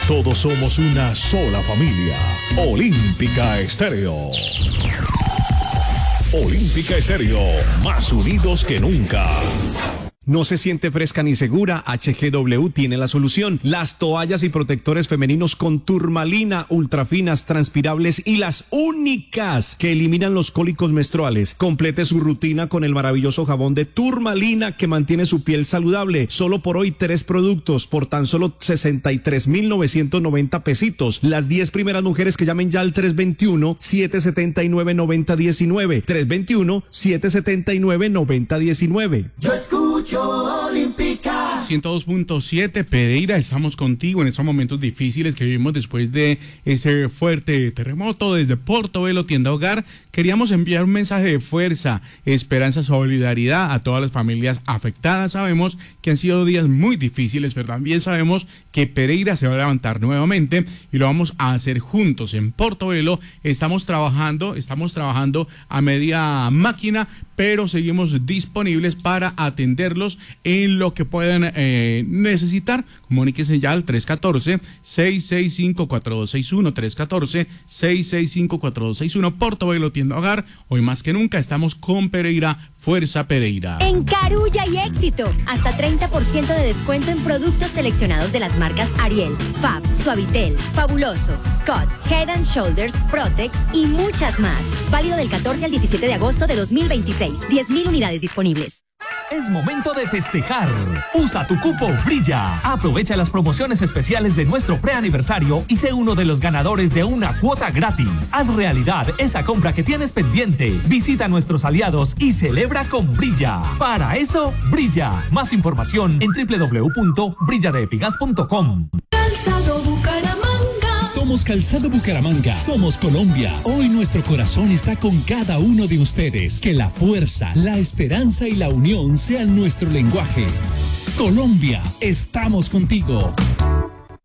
Todos somos una sola familia. Olímpica Estéreo. Olímpica Estéreo, más unidos que nunca. ¿No se siente fresca ni segura? HGW tiene la solución. Las toallas y protectores femeninos con turmalina, ultrafinas, transpirables y las únicas que eliminan los cólicos menstruales. Complete su rutina con el maravilloso jabón de turmalina que mantiene su piel saludable. Solo por hoy 3 productos por tan solo 63,990 pesitos. Las 10 primeras mujeres que llamen ya al 321-779-9019. 321-779-9019. Yo escucho Olímpica 102.7 Pereira, estamos contigo en estos momentos difíciles que vivimos después de ese fuerte terremoto. Desde Portobelo Tienda Hogar queríamos enviar un mensaje de fuerza, esperanza, solidaridad a todas las familias afectadas. Sabemos que han sido días muy difíciles, pero también sabemos que Pereira se va a levantar nuevamente y lo vamos a hacer juntos. En Portobelo estamos trabajando a media máquina, pero seguimos disponibles para atenderlos en lo que puedan necesitar. Comuníquense ya al 314-665-4261, 314-665-4261, Portobelo Tienda Hogar. Hoy más que nunca estamos con Pereira, Fuerza Pereira. En Carulla y Éxito, hasta 30% de descuento en productos seleccionados de las marcas Ariel, Fab, Suavitel, Fabuloso, Scott, Head & Shoulders, Protex y muchas más. Válido del 14 al 17 de agosto de 2026. 10,000 unidades disponibles. Es momento de festejar. Usa tu cupo Brilla. Aprovecha las promociones especiales de nuestro preaniversario y sé uno de los ganadores de una cuota gratis. Haz realidad esa compra que tienes pendiente. Visita a nuestros aliados y celebra con Brilla. Para eso, Brilla. Más información en www.brilladeepigas.com. Calzado Bucaramanga. Somos Calzado Bucaramanga, somos Colombia. Hoy nuestro corazón está con cada uno de ustedes. Que la fuerza, la esperanza y la unión sean nuestro lenguaje. Colombia, estamos contigo.